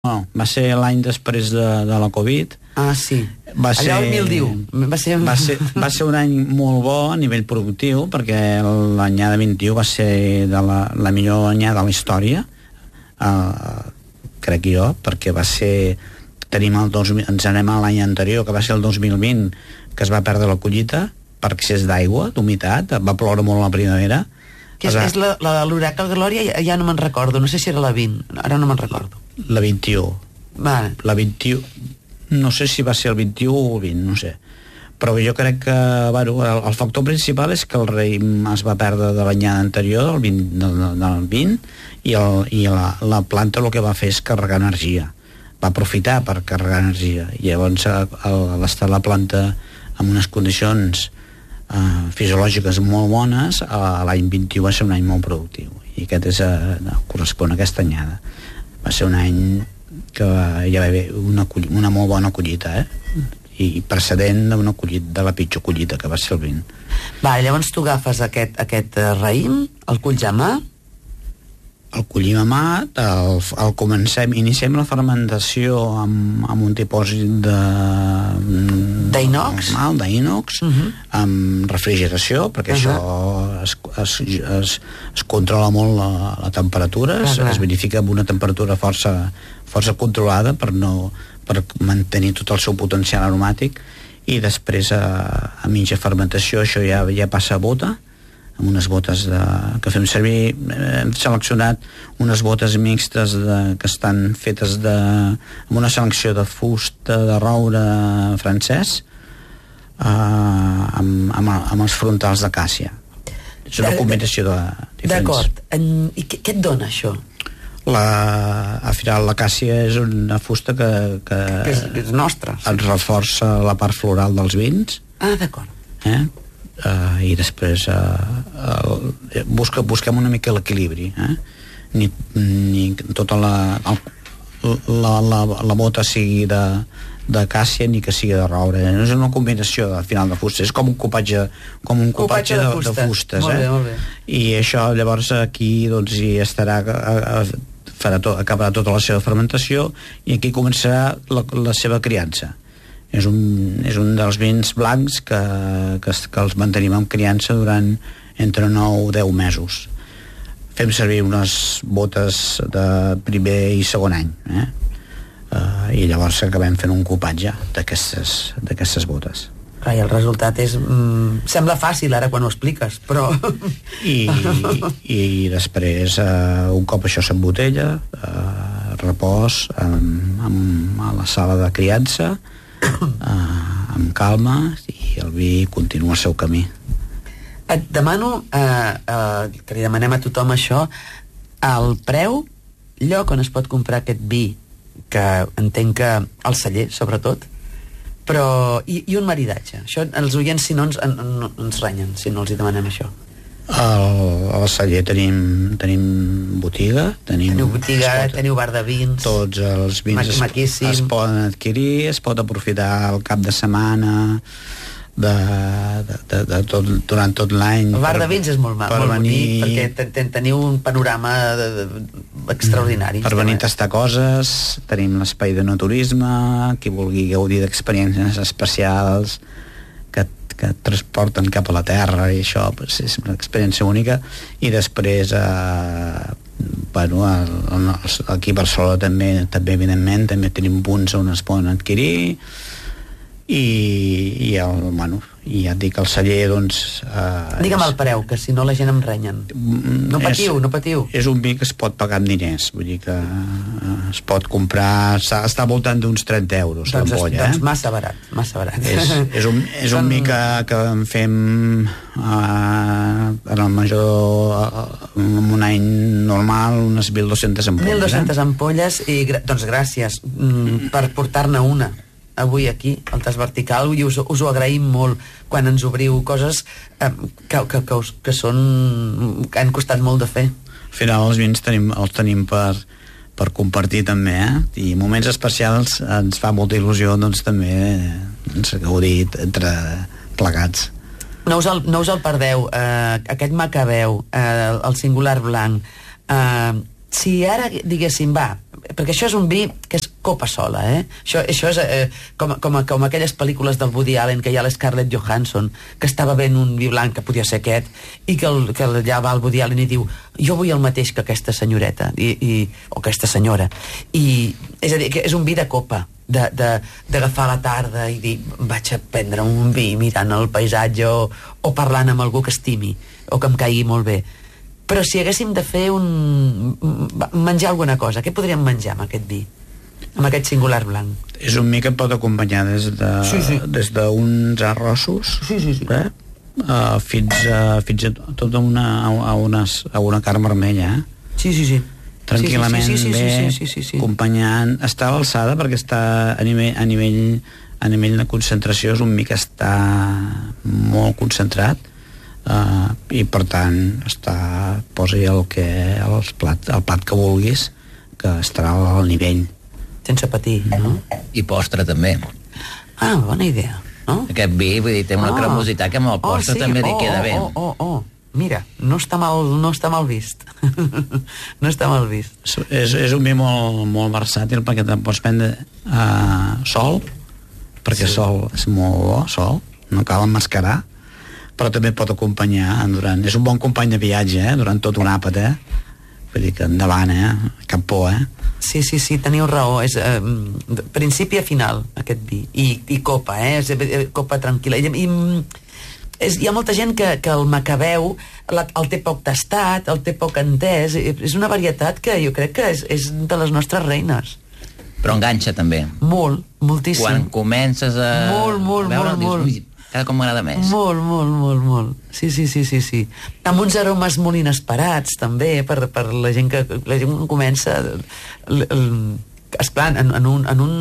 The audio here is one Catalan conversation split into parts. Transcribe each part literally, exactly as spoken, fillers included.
No, va ser l'any després de, de la Covid. Ah, sí. Va Allò ser, el mildiu. Va ser... Va, ser, va ser un any molt bo a nivell productiu, perquè l'anyada vint-i-u va ser de la, la millor anyada de la història, uh, crec jo, perquè va ser... Tenim el dos mil, ens anem a l'any anterior, que va ser el dos mil vint, que es va perdre la collita per excés d'aigua, d'humitat, va ploure molt a la primavera. Que és, és la, la de l'Huracal Glòria, ja, ja no me'n recordo, no sé si era la vint, ara no me'n recordo. La vint-i-u. Vale. La vint-i-u, no sé si va ser el vint-i-u o el vint, no sé. Però jo crec que, bueno, el, el factor principal és que el raïm es va perdre de l'anyada anterior, del vint, del, del vint, i, el, i la, la planta el que va fer és carregar energia. Va aprofitar per carregar energia. I llavors, al estar la planta en unes condicions uh, fisiològiques molt bones, uh, l'any vint-i-u va ser un any molt productiu. I aquest és, uh, no, correspon a aquesta anyada. Va ser un any que hi va haver una, una molt bona collita, eh? I precedent d'una collita, de la pitjor collita, que va ser el vint. Va, llavors tu agafes aquest, aquest raïm, el culls a mà, el collim a mà, el, el comencem, iniciem la fermentació amb, amb un dipòsit de d'inox, normal, d'inox, uh-huh. amb refrigeració, perquè uh-huh. això es, es, es, es controla molt la, la temperatura, uh-huh. es, es verifica amb una temperatura força, força controlada per, no, per mantenir tot el seu potencial aromàtic, i després a, a mitja fermentació això ja, ja passa a bota, amb unes botes de, que fem servir. Hem seleccionat unes botes mixtes de, que estan fetes de, amb una selecció de fusta de roure francès, uh, amb, amb, amb els frontals d'acàcia. És una combinació de diferents. D'acord. I què, què et dona això? La, al final l'acàcia és una fusta que, que, que és, és nostra, sí. ens reforça la part floral dels vins. Ah, d'acord. Eh? Uh, i després uh, uh, busca, busquem una mica l'equilibri, eh? ni, ni tota la, el, la, la, la bota sigui de, de càssia ni que sigui de roure, no és una combinació al final de fustes, és com un copatge com un copatge, copatge de, de, fustes. de fustes molt eh? bé, molt bé. I això llavors aquí doncs, hi estarà a, a, farà to, acabarà tota la seva fermentació i aquí començarà la, la seva criança. És un, és un dels vins blancs que, que, que els mantenim en criança durant entre nou i deu mesos. Fem servir unes botes de primer i segon any, eh? Uh, i llavors acabem fent un copatge d'aquestes d'aquestes botes. Clar, i el resultat és... Mm, sembla fàcil ara quan ho expliques, però... I, i, i després, uh, un cop això s'embotella, uh, repòs um, amb, a la sala de criança, Uh, amb calma, i el vi continua el seu camí. Et demano uh, uh, que li demanem a tothom això, el preu, lloc on es pot comprar aquest vi, que entenc que al celler sobretot, però i, i un maridatge. Això els oients si no ens, en, en, ens renyen si no els hi demanem això. Al, al celler tenim, tenim botiga, tenim, teniu botiga, pot, teniu bar de vins, tots els vins es, es poden adquirir, es pot aprofitar el cap de setmana de, de, de, de tot, durant tot l'any. El bar per, de vins és molt, molt venir, bonic perquè ten, ten, teniu un panorama de, de, extraordinari. Per venir a tastar coses, tenim l'espai de no turisme, qui vulgui gaudir d'experiències especials que que transporten cap a la terra, i això pues, és una experiència única. I després eh, bueno, el, el, aquí a Barcelona també, també evidentment també tenim punts on es poden adquirir, i, i, el, bueno, i ja et dic, el celler doncs, eh, digue'm el preu, que si no la gent em renyen. No patiu, és, no patiu. És un vi que es pot pagar amb diners, vull dir que eh, es pot comprar, està, està al voltant d'uns trenta euros doncs, l'ampolla, doncs eh? massa barat, massa barat. És, és un, és un vi que, que en fem uh, en el major uh, en un any normal unes mil dues-centes ampolles. mil dues-centes eh? ampolles, i doncs gràcies mm, per portar-ne una avui aquí, al Tas Vertical, i us, us ho agraïm molt quan ens obriu coses eh, que, que, que, us, que són que han costat molt de fer. Al final els vins tenim, els tenim per, per compartir també, eh? I moments especials ens fa molta il·lusió doncs també ens gaudir entre plegats. No us el, no us el perdeu, eh, aquest Macabeu, eh, el singular blanc, eh, si ara diguéssim, va, perquè això és un vi que és copa sola, eh? Això, això és eh, com, com, com aquelles pel·lícules del Woody Allen, que hi ha l'Scarlett Johansson, que estava ben un vi blanc, que podia ser aquest, i que, el, que allà va el Woody Allen i diu, jo vull el mateix que aquesta senyoreta, i, i, o aquesta senyora. I, és a dir, que és un vi de copa, d'agafar la tarda i dir, vaig a prendre un vi mirant el paisatge o, o parlant amb algú que estimi, o que em caigui molt bé. Però si haguéssim de fer un... menjar alguna cosa, què podríem menjar amb aquest vi? Amb aquest singular blanc? És un vi que pot acompanyar des de sí, sí. des d'uns arrossos sí, sí, sí. Eh? Uh, fins, a, fins a tota una, a, unes, a una carn vermella. Eh? Sí, sí, sí. Tranquil·lament sí, sí, sí, sí, bé, sí, sí, sí, sí. acompanyant... Està a l'alçada perquè està a nivell, a, nivell, a nivell de concentració, és un vi que està molt concentrat. Uh, i per tant està, posa el, que, el, plat, el plat que vulguis, que estarà al nivell sense patir, no? I postre també. Ah, bona idea, no? Aquest vi, vull dir, té una oh. cremositat que amb el postre oh, sí. també li oh, queda bé. Oh, oh, oh, oh. Mira, no està mal, no està mal vist. No està mal vist. És, és un vi molt, molt versàtil perquè te'n pots prendre uh, sol, perquè sí. sol és molt bo, sol, no cal emmascarar, però també pot acompanyar durant... És un bon company de viatge, eh? Durant tot un àpat, eh? Vull dir que endavant, eh? Cap por, eh? Sí, sí, sí, teniu raó. És eh, principi a final, aquest vi. I, i copa, eh? És, eh, copa tranquil·la. I, i és, hi ha molta gent que, que el macabeu la, el té poc tastat, el té poc entès. És una varietat que jo crec que és, és de les nostres reines. Però enganxa, també. Molt, moltíssim. Quan comences a... Molt, molt, a veure, molt, dius, molt. Cada com m'agrada més. Molt, molt, molt, molt. Sí, sí, sí, sí, sí. Amb uns aromes molt inesperats, també, per, per la gent que la gent que comença... El, el, esclar, en, en un, en un,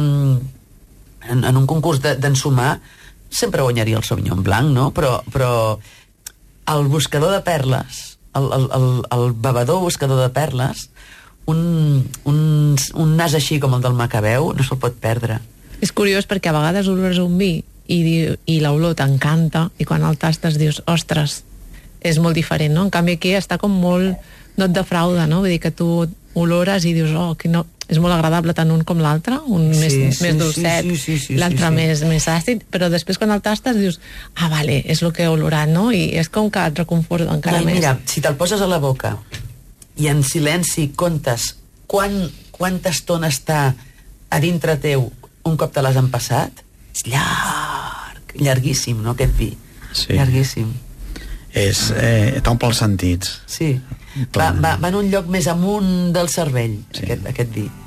en, en un concurs d'ensumar sempre guanyaria el Sauvignon Blanc, no? Però, però el buscador de perles, el, el, el, el bevedor buscador de perles, un, un, un nas així com el del Macabeu no se'l pot perdre. És curiós perquè a vegades olores un vi i, i l'olor t'encanta i quan el tastes dius, ostres, és molt diferent, no? En canvi aquí està com molt... no et defrauda, no? Vull dir que tu olores i dius, oh, que no... és molt agradable tant un com l'altre, un sí, més, sí, més dolcet, sí, sí, sí, sí, l'altre sí, sí. Més, més àcid, però després quan el tastes dius, ah, vale, és el que he olorat, no? I és com que et reconforta encara no, més. Mira, si te'l poses a la boca i en silenci comptes quan, quanta estona està a dintre teu un cop te l'has empassat, és llarg, llarguíssim, no, aquest vi? Sí. Llarguíssim. És, eh, t'omple els sentits. Sí. Va, va, va en un lloc més amunt del cervell, sí. aquest, aquest vi.